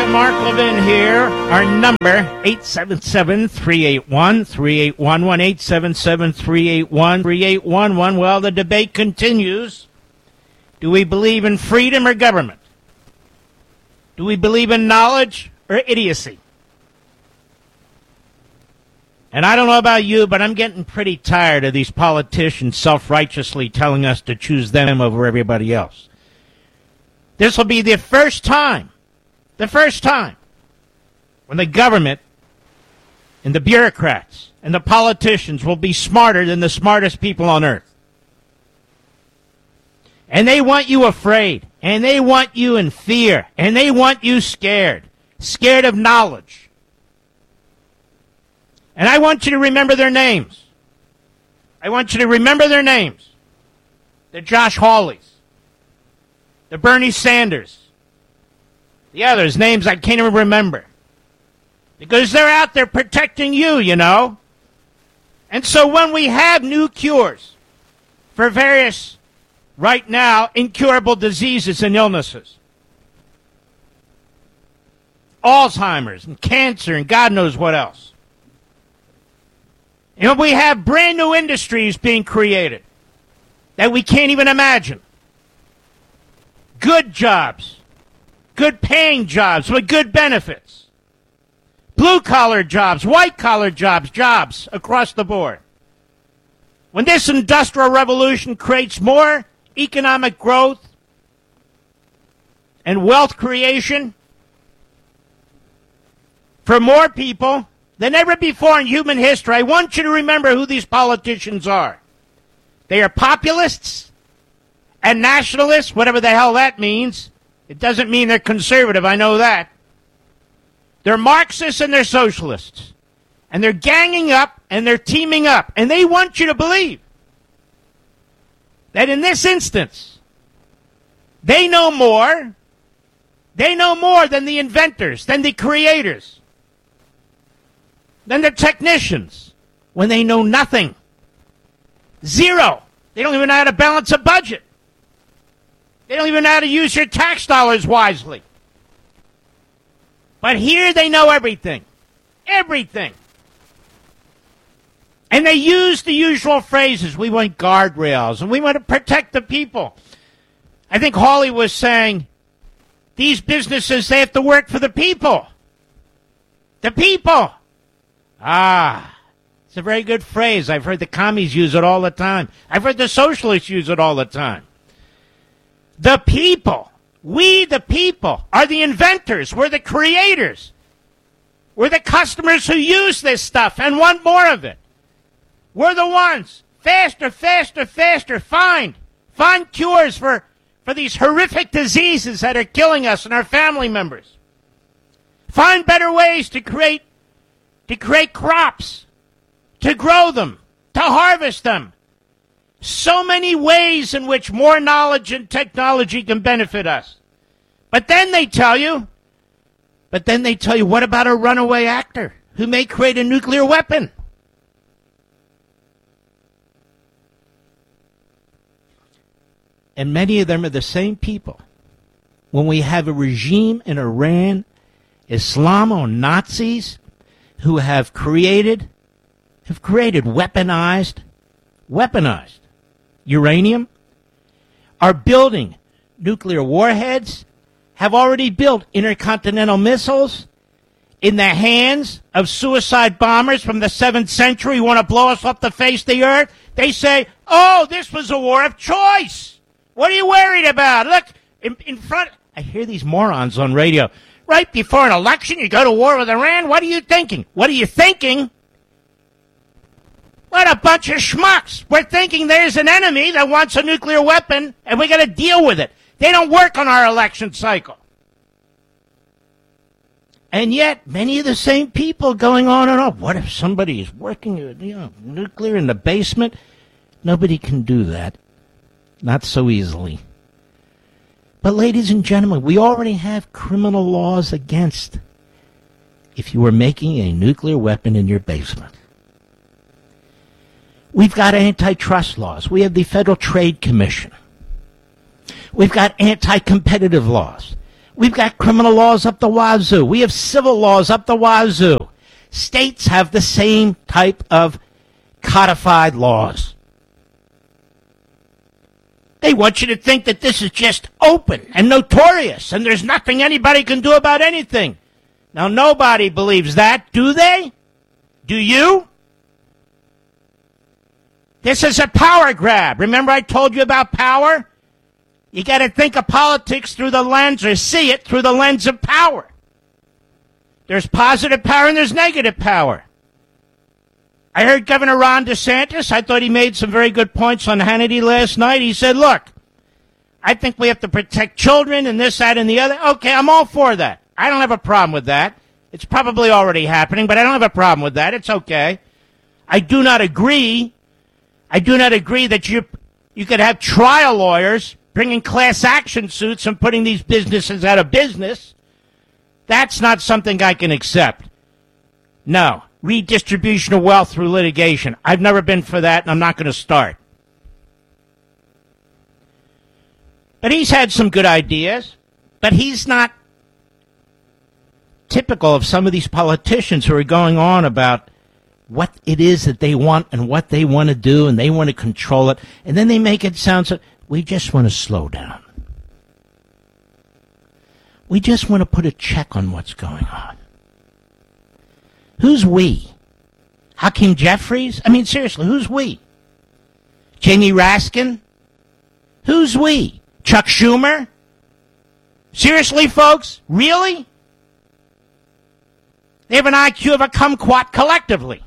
Mark Levin here. Our number, 877-381-3811, 877-381-3811. Well, the debate continues. Do we believe in freedom or government? Do we believe in knowledge or idiocy? And I don't know about you, but I'm getting pretty tired of these politicians self-righteously telling us to choose them over everybody else. This will be the first time when the government and the bureaucrats and the politicians will be smarter than the smartest people on earth. And they want you afraid, and they want you in fear, and they want you scared of knowledge. And I want you to remember their names. The Josh Hawleys, the Bernie Sanders, the others, names I can't even remember. Because they're out there protecting you, you know. And so when we have new cures for various, right now, incurable diseases and illnesses, Alzheimer's and cancer and God knows what else, you know, we have brand new industries being created that we can't even imagine. Good jobs, good paying jobs with good benefits. Blue-collar jobs, white-collar jobs across the board. When this industrial revolution creates more economic growth and wealth creation for more people than ever before in human history, I want you to remember who these politicians are. They are populists and nationalists, whatever the hell that means. It doesn't mean they're conservative, I know that. They're Marxists and they're socialists. And they're ganging up and they're teaming up. And they want you to believe that in this instance, they know more. They know more than the inventors, than the creators, than the technicians, when they know nothing. Zero. They don't even know how to balance a budget. They don't even know how to use your tax dollars wisely. But here they know everything. Everything. And they use the usual phrases. We want guardrails, and we want to protect the people. I think Hawley was saying, these businesses, they have to work for the people. The people. It's a very good phrase. I've heard the commies use it all the time. I've heard the socialists use it all the time. The people, we the people, are the inventors. We're the creators. We're the customers who use this stuff and want more of it. We're the ones. Faster, faster, faster. Find cures for these horrific diseases that are killing us and our family members. Find better ways to create crops, to grow them, to harvest them. So many ways in which more knowledge and technology can benefit us. But then they tell you, what about a runaway actor who may create a nuclear weapon? And many of them are the same people. When we have a regime in Iran, Islamo-Nazis, who have created weaponized uranium, are building nuclear warheads, have already built intercontinental missiles in the hands of suicide bombers from the 7th century who want to blow us off the face of the earth. They say, oh, this was a war of choice. What are you worried about? Look, in front, I hear these morons on radio. Right before an election, you go to war with Iran? What are you thinking? What are you thinking? What a bunch of schmucks. We're thinking there's an enemy that wants a nuclear weapon, and we got to deal with it. They don't work on our election cycle. And yet, many of the same people going on and on. What if somebody is working, nuclear in the basement? Nobody can do that. Not so easily. But ladies and gentlemen, we already have criminal laws against if you were making a nuclear weapon in your basement. We've got antitrust laws. We have the Federal Trade Commission. We've got anti-competitive laws. We've got criminal laws up the wazoo. We have civil laws up the wazoo. States have the same type of codified laws. They want you to think that this is just open and notorious and there's nothing anybody can do about anything. Now, nobody believes that, do they? Do you? This is a power grab. Remember I told you about power? You got to think of politics through the lens, or see it through the lens of power. There's positive power and there's negative power. I heard Governor Ron DeSantis. I thought he made some very good points on Hannity last night. He said, look, I think we have to protect children and this, that, and the other. Okay, I'm all for that. I don't have a problem with that. It's probably already happening, but I don't have a problem with that. It's okay. I do not agree that you could have trial lawyers bringing class action suits and putting these businesses out of business. That's not something I can accept. No. Redistribution of wealth through litigation. I've never been for that, and I'm not going to start. But he's had some good ideas, but he's not typical of some of these politicians who are going on about what it is that they want and what they want to do, and they want to control it, and then they make it sound so, we just want to slow down. We just want to put a check on what's going on. Who's we? Hakeem Jeffries? I mean, seriously, who's we? Jamie Raskin? Who's we? Chuck Schumer? Seriously, folks? Really? They have an IQ of a kumquat collectively.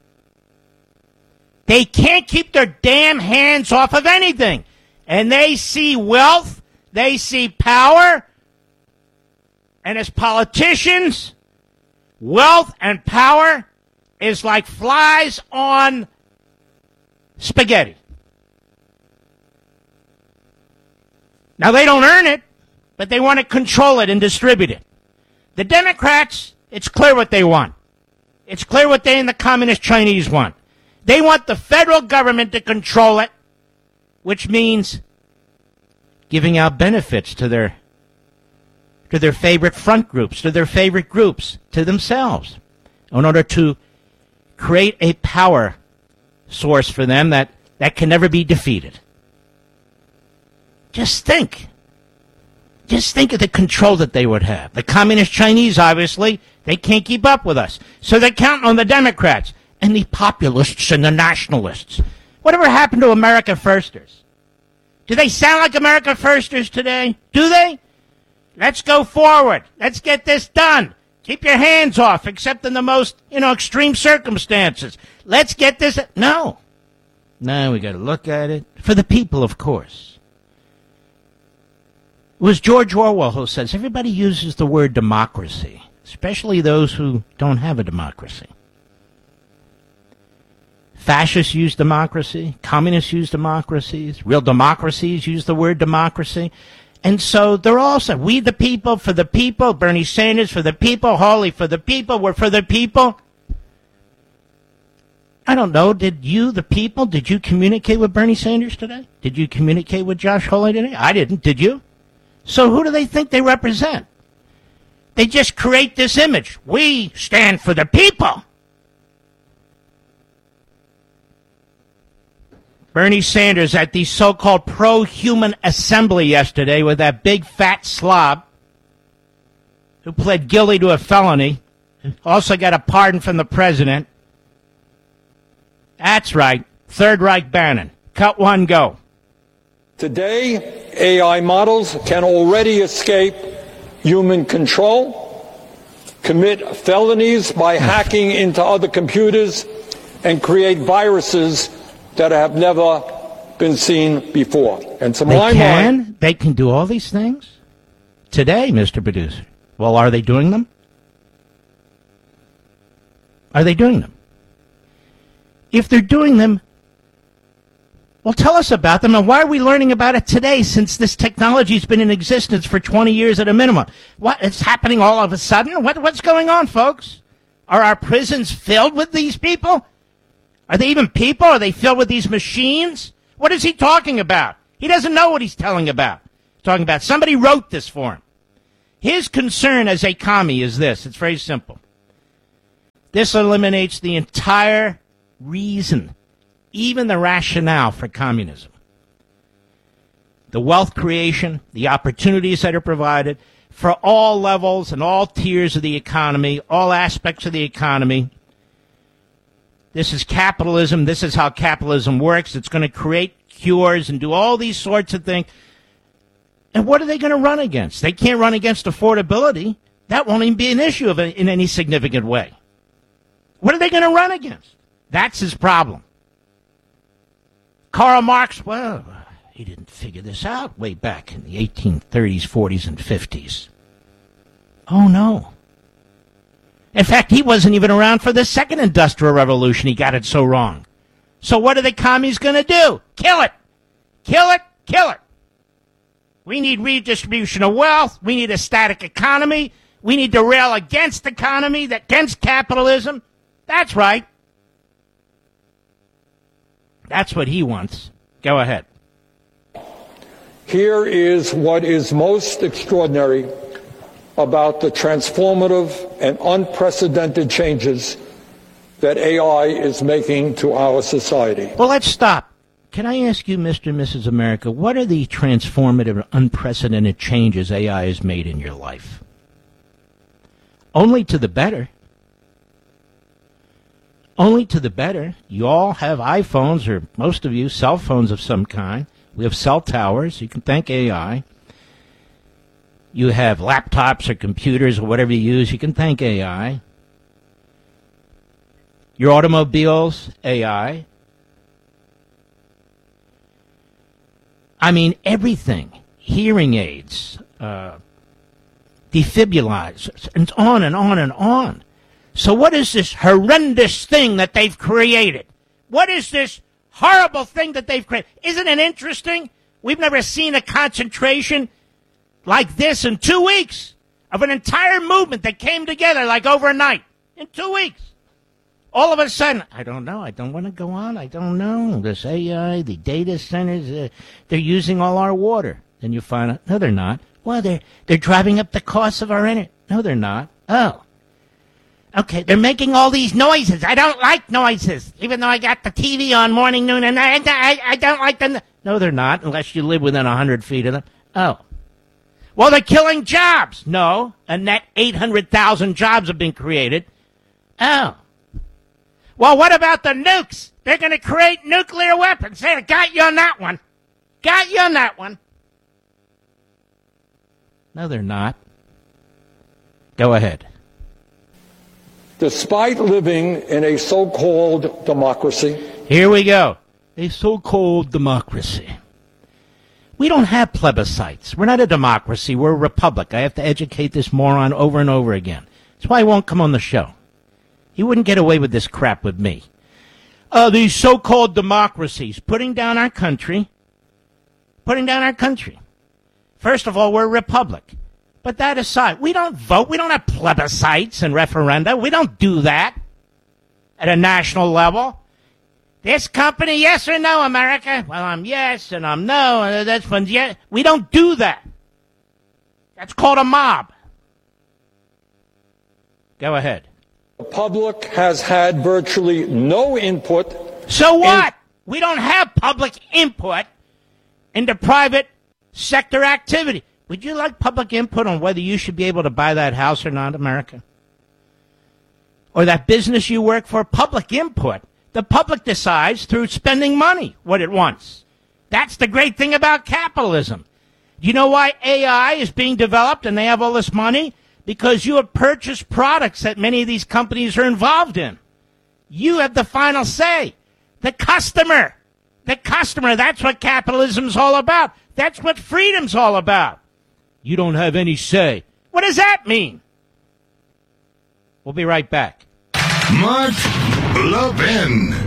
They can't keep their damn hands off of anything. And they see wealth, they see power, and as politicians, wealth and power is like flies on spaghetti. Now, they don't earn it, but they want to control it and distribute it. The Democrats, it's clear what they want. It's clear what they and the Communist Chinese want. They want the federal government to control it, which means giving out benefits to their favorite front groups, to their favorite groups, to themselves, in order to create a power source for them that can never be defeated. Just think. Just think of the control that they would have. The Communist Chinese, obviously, they can't keep up with us. So they're counting on the Democrats and the populists and the nationalists. Whatever happened to America Firsters? Do they sound like America Firsters today? Do they? Let's go forward. Let's get this done. Keep your hands off, except in the most, extreme circumstances. Let's get this. No. No, we got to look at it. For the people, of course. It was George Orwell who says everybody uses the word democracy, especially those who don't have a democracy. Fascists use democracy. Communists use democracies. Real democracies use the word democracy. And so they're all saying, we the people, for the people, Bernie Sanders for the people, Hawley for the people, we're for the people. I don't know, did you communicate with Bernie Sanders today? Did you communicate with Josh Hawley today? I didn't, did you? So who do they think they represent? They just create this image. We stand for the people. Bernie Sanders at the so-called pro-human assembly yesterday with that big fat slob who pled guilty to a felony, also got a pardon from the president. That's right, Third Reich Bannon. Cut one, go. Today, AI models can already escape human control, commit felonies by hacking into other computers, and create viruses that have never been seen before. And to my mind, they can do all these things today, Mr. Producer. Well, are they doing them? Are they doing them? If they're doing them, well, tell us about them, and why are we learning about it today since this technology's been in existence for 20 years at a minimum? What, it's happening all of a sudden? What's going on, folks? Are our prisons filled with these people? Are they even people? Are they filled with these machines? What is he talking about? He doesn't know what he's talking about. Somebody wrote this for him. His concern as a commie is this. It's very simple. This eliminates the entire reason, even the rationale for communism. The wealth creation, the opportunities that are provided for all levels and all tiers of the economy, all aspects of the economy. This is capitalism. This is how capitalism works. It's going to create cures and do all these sorts of things. And what are they going to run against? They can't run against affordability. That won't even be an issue in any significant way. What are they going to run against? That's his problem. Karl Marx, well, he didn't figure this out way back in the 1830s, 40s, and 50s. Oh, no. In fact, he wasn't even around for the second industrial revolution. He got it so wrong. So what are the commies going to do? Kill it. Kill it. Kill it. We need redistribution of wealth. We need a static economy. We need to rail against economy, against capitalism. That's right. That's what he wants. Go ahead. Here is what is most extraordinary about the transformative and unprecedented changes that AI is making to our society. Well, let's stop. Can I ask you, Mr. and Mrs. America, what are the transformative and unprecedented changes AI has made in your life? Only to the better. Only to the better. You all have iPhones, or most of you, cell phones of some kind. We have cell towers. You can thank AI. You have laptops or computers or whatever you use. You can thank AI. Your automobiles, AI. I mean, everything. Hearing aids, defibrillators, and on and on and on. So what is this horrendous thing that they've created? What is this horrible thing that they've created? Isn't it interesting? We've never seen a concentration like this in 2 weeks of an entire movement that came together like overnight. In 2 weeks. All of a sudden, I don't know. I don't want to go on. I don't know. This AI, the data centers, they're using all our water. Then you find out, no, they're not. Well, they're driving up the cost of our energy. No, they're not. Oh. Okay, they're making all these noises. I don't like noises, even though I got the TV on morning, noon, and night. I don't like them. No, they're not, unless you live within 100 feet of them. Oh. Well, they're killing jobs. No, a net 800,000 jobs have been created. Oh. Well, what about the nukes? They're going to create nuclear weapons. Hey, got you on that one. Got you on that one. No, they're not. Go ahead. Despite living in a so-called democracy. Here we go. A so-called democracy. We don't have plebiscites. We're not a democracy. We're a republic. I have to educate this moron over and over again. That's why he won't come on the show. He wouldn't get away with this crap with me. These so-called democracies, putting down our country. Putting down our country. First of all, we're a republic. But that aside, we don't vote. We don't have plebiscites and referenda. We don't do that at a national level. This company, yes or no, America? Well, I'm yes and I'm no. And that's fun. Yeah. We don't do that. That's called a mob. Go ahead. The public has had virtually no input. So what? We don't have public input into private sector activity. Would you like public input on whether you should be able to buy that house or not, America? Or that business you work for? Public input. The public decides through spending money what it wants. That's the great thing about capitalism. Do you know why AI is being developed and they have all this money? Because you have purchased products that many of these companies are involved in. You have the final say. The customer. The customer. That's what capitalism's all about. That's what freedom's all about. You don't have any say. What does that mean? We'll be right back. Mark Levin.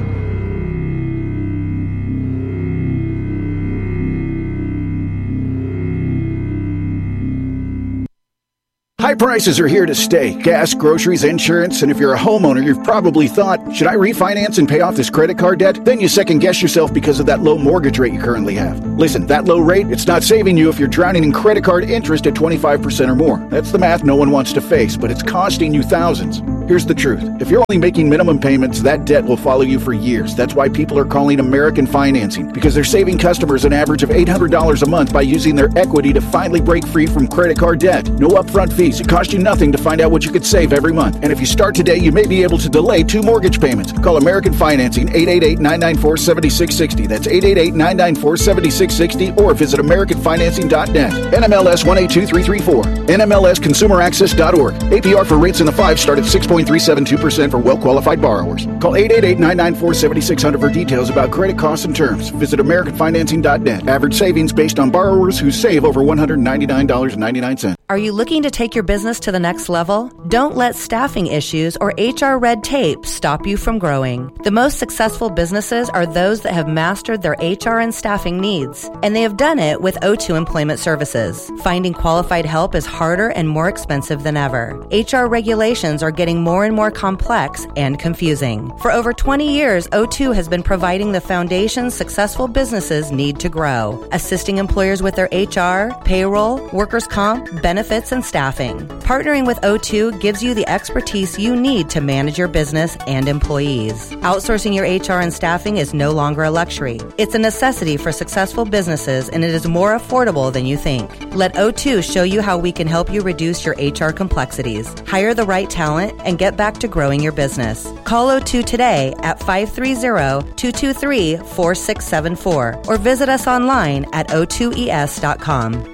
High prices are here to stay. Gas, groceries, insurance, and if you're a homeowner, you've probably thought, should I refinance and pay off this credit card debt? Then you second guess yourself because of that low mortgage rate you currently have. Listen, that low rate, it's not saving you if you're drowning in credit card interest at 25% or more. That's the math no one wants to face, but it's costing you thousands. Here's the truth. If you're only making minimum payments, that debt will follow you for years. That's why people are calling American Financing, because they're saving customers an average of $800 a month by using their equity to finally break free from credit card debt. No upfront fees. It costs you nothing to find out what you could save every month. And if you start today, you may be able to delay 2 mortgage payments. Call American Financing, 888-994-7660. That's 888-994-7660, or visit AmericanFinancing.net. NMLS 182334. NMLSConsumerAccess.org. APR for rates in the 5 start at 6.372% for well-qualified borrowers. Call 888-994-7600 for details about credit costs and terms. Visit AmericanFinancing.net. Average savings based on borrowers who save over $199.99. Are you looking to take your business to the next level? Don't let staffing issues or HR red tape stop you from growing. The most successful businesses are those that have mastered their HR and staffing needs, and they have done it with O2 Employment Services. Finding qualified help is harder and more expensive than ever. HR regulations are getting more and more complex and confusing. For over 20 years, O2 has been providing the foundation successful businesses need to grow, assisting employers with their HR, payroll, workers' comp, benefits, and staffing. Partnering with O2 gives you the expertise you need to manage your business and employees. Outsourcing your HR and staffing is no longer a luxury. It's a necessity for successful businesses, and it is more affordable than you think. Let O2 show you how we can help you reduce your HR complexities, hire the right talent, and get back to growing your business. Call O2 today at 530-223-4674 or visit us online at o2es.com.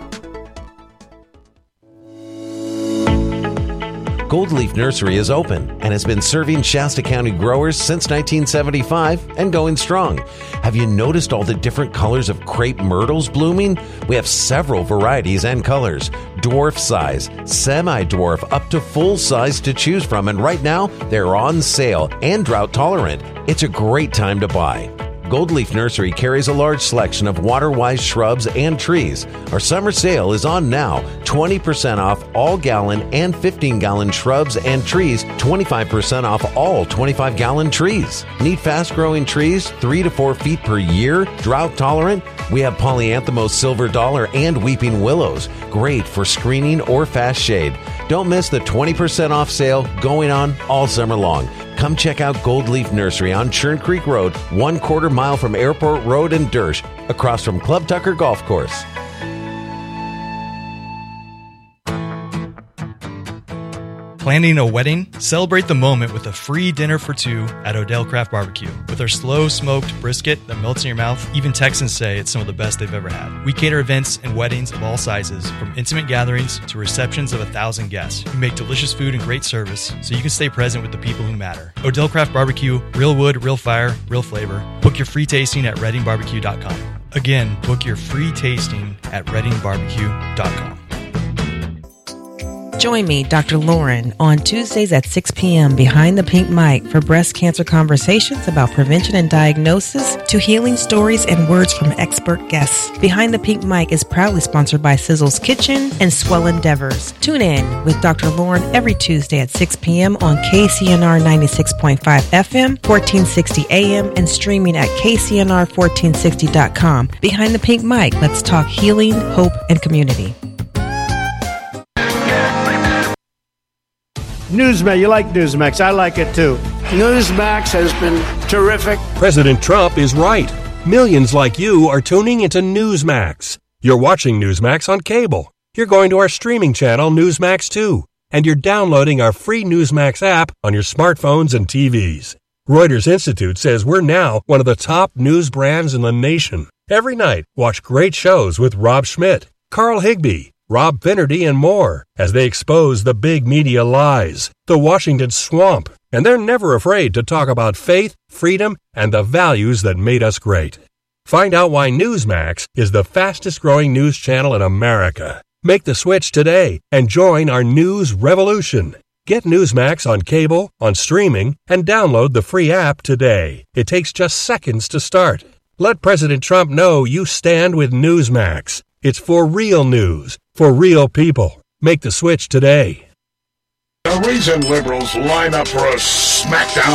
Gold Leaf Nursery is open and has been serving Shasta County growers since 1975 and going strong. Have you noticed all the different colors of crepe myrtles blooming? We have several varieties and colors, dwarf size, semi-dwarf, up to full size to choose from, and right now they're on sale and drought tolerant. It's a great time to buy. Gold Leaf Nursery carries a large selection of water-wise shrubs and trees. Our summer sale is on now. 20% off all gallon and 15-gallon shrubs and trees. 25% off all 25-gallon trees. Need fast-growing trees, 3 to 4 feet per year, drought-tolerant? We have Polyanthemos silver dollar and weeping willows. Great for screening or fast shade. Don't miss the 20% off sale going on all summer long. Come check out Gold Leaf Nursery on Churn Creek Road, 1/4 mile from Airport Road in Dersh, across from Club Tucker Golf Course. Planning a wedding? Celebrate the moment with a free dinner for 2 at Odell Craft Barbecue. With our slow smoked brisket that melts in your mouth, even Texans say it's some of the best they've ever had. We cater events and weddings of all sizes, from intimate gatherings to receptions of 1,000 guests. We make delicious food and great service so you can stay present with the people who matter. Odell Craft Barbecue, real wood, real fire, real flavor. Book your free tasting at reddingbarbecue.com. Again, book your free tasting at reddingbarbecue.com. Join me, Dr. Lauren, on Tuesdays at 6 p.m. behind the pink mic for breast cancer conversations about prevention and diagnosis to healing stories and words from expert guests. Behind the Pink Mic is proudly sponsored by Sizzle's Kitchen and Swell Endeavors. Tune in with Dr. Lauren every Tuesday at 6 p.m. on KCNR 96.5 FM, 1460 AM, and streaming at KCNR1460.com. Behind the Pink Mic, let's talk healing, hope, and community. Newsmax, you like Newsmax. I like it too. Newsmax has been terrific. President Trump is right. Millions like you are tuning into Newsmax. You're watching Newsmax on cable. You're going to our streaming channel, Newsmax 2. And you're downloading our free Newsmax app on your smartphones and TVs. Reuters Institute says we're now one of the top news brands in the nation. Every night, watch great shows with Rob Schmidt, Carl Higbie, Rob Finnerty, and more as they expose the big media lies, the Washington swamp, and they're never afraid to talk about faith, freedom, and the values that made us great. Find out why Newsmax is the fastest-growing news channel in America. Make the switch today and join our news revolution. Get Newsmax on cable, on streaming, and download the free app today. It takes just seconds to start. Let President Trump know you stand with Newsmax. It's for real news, for real people. Make the switch today. The reason liberals line up for a smackdown